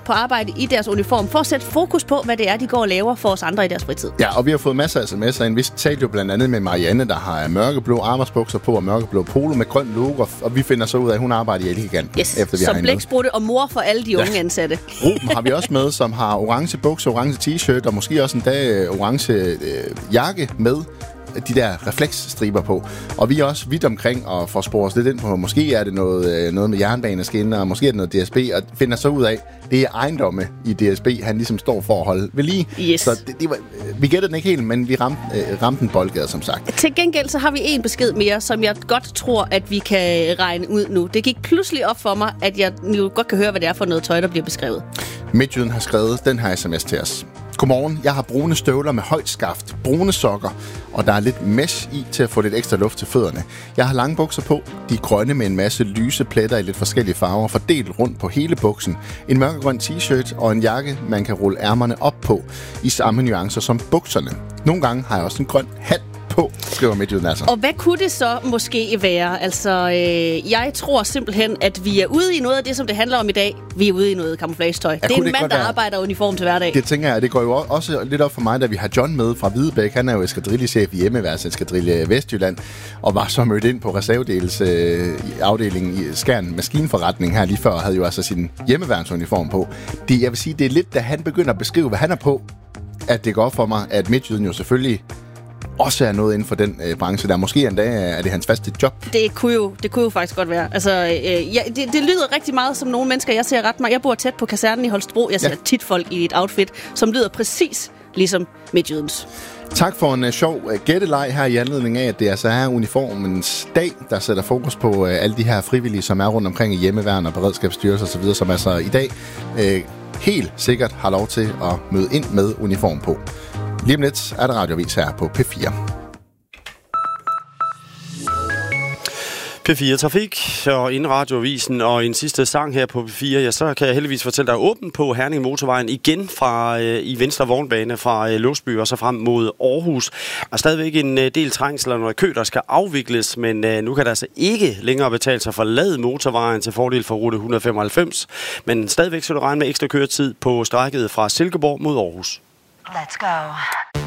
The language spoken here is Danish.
på arbejde i deres uniform, for at sætte fokus på, hvad det er, de går og laver for os andre i deres fritid. Ja, og vi har fået masser af sms'er ind. Vi talte jo blandt andet med Marianne, der har mørkeblå arbejdsbukser på og mørkeblå polo med grøn logo, og vi finder så ud af, at hun arbejder i Elgiganten. Yes, efter vi som blæksprutte og mor for alle de unge ansatte. Ruben har vi også med, som har orange bukser, orange t-shirt og måske også en dag orange jakke med de der refleksstriber på. Og vi er også vidt omkring og får sporet os lidt ind på, måske er det noget med jernbaneskinner, og måske er det noget DSB, og finder så ud af, det er ejendomme i DSB, han ligesom står for at holde ved lige. Yes. Så vi gættede den ikke helt, men vi ramte en boldgade, som sagt. Til gengæld så har vi en besked mere, som jeg godt tror, at vi kan regne ud nu. Det gik pludselig op for mig, at jeg nu godt kan høre, hvad det er for noget tøj, der bliver beskrevet. Midtjyden har skrevet den her sms til os. Godmorgen, jeg har brune støvler med højt skaft, brune sokker, og der er lidt mesh i til at få lidt ekstra luft til fødderne. Jeg har lange bukser på, de er grønne med en masse lyse pletter i lidt forskellige farver, fordelt rundt på hele buksen. En mørkegrøn t-shirt og en jakke, man kan rulle ærmerne op på, i samme nuancer som bukserne. Nogle gange har jeg også en grøn hat på, skriver Midtjyden altså. Og hvad kunne det så måske være? Altså, jeg tror simpelthen, at vi er ude i noget af det, som det handler om i dag. Vi er ude i noget camouflage-tøj. Det er en mand, der arbejder uniform til hverdag. Det tænker jeg, det går jo også lidt op for mig, da vi har John med fra Hvidebæk. Han er jo eskadrillechef i Hjemmeværns Eskadrille Vestjylland, og var så mødt ind på reservedels afdelingen i Skjern Maskinforretning her lige før, og havde jo altså sin hjemmeværnsuniform på. Jeg vil sige, det er lidt, da han begynder at beskrive, hvad han er på, at det går op for mig, at Midtjyden jo selvfølgelig også er noget inden for den branche der. Måske endda er det hans faste job. Det kunne jo faktisk godt være. Altså, det lyder rigtig meget som nogle mennesker, jeg ser ret meget. Jeg bor tæt på kasernen i Holstebro. Jeg ser tit folk i et outfit, som lyder præcis ligesom Midtjydens. Tak for en sjov gætteleg her i anledning af, at det altså er uniformens dag, der sætter fokus på alle de her frivillige, som er rundt omkring i hjemmeværn og beredskabsstyrelse osv., som altså i dag helt sikkert har lov til at møde ind med uniform på. Lige om lidt er der radiovis her på P4. P4 Trafik og inden radioavisen og en sidste sang her på P4, ja, så kan jeg heldigvis fortælle dig åben på Herning Motorvejen igen fra i venstre vognbane fra Låsby og så frem mod Aarhus. Der er stadigvæk en del trængsel og noget kø, der skal afvikles, men nu kan der altså ikke længere betale sig for at forlade motorvejen til fordel for rute 195. Men stadigvæk skal du regne med ekstra køretid på strækket fra Silkeborg mod Aarhus. Let's go.